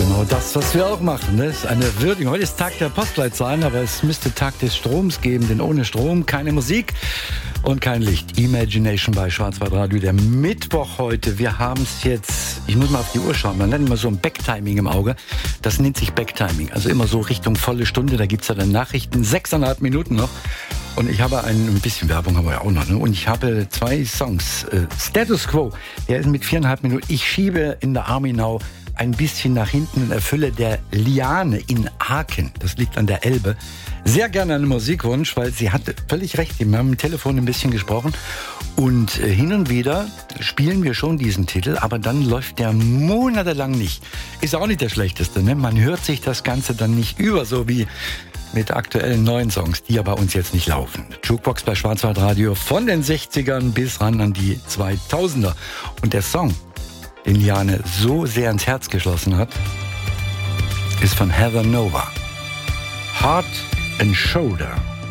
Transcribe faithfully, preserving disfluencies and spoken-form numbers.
Genau das, was wir auch machen. Das ist eine Würdigung. Heute ist Tag der Postleitzahlen, aber es müsste Tag des Stroms geben, denn ohne Strom keine Musik und kein Licht. Imagination bei Schwarzwaldradio, der Mittwoch heute. Wir haben es jetzt, ich muss mal auf die Uhr schauen, man nennt immer so ein Backtiming im Auge. Das nennt sich Backtiming, also immer so Richtung volle Stunde. Da gibt es ja dann Nachrichten, sechseinhalb Minuten noch. Und ich habe ein, ein bisschen Werbung haben wir ja auch noch. Ne? Und ich habe zwei Songs. Äh, Status Quo, der ist mit viereinhalb Minuten. Ich schiebe in der Arminau ein bisschen nach hinten und erfülle der Liane in Aachen, das liegt an der Elbe, sehr gerne einen Musikwunsch, weil sie hatte völlig recht, wir haben am Telefon ein bisschen gesprochen und äh, hin und wieder spielen wir schon diesen Titel, aber dann läuft der monatelang nicht. Ist auch nicht der schlechteste, ne? Man hört sich das Ganze dann nicht über, so wie mit aktuellen neuen Songs, die ja bei uns jetzt nicht laufen. Jukebox bei Schwarzwaldradio von den sechzigern bis ran an die zweitausender. Und der Song, den Liane so sehr ins Herz geschlossen hat, ist von Heather Nova. Heart and Shoulder.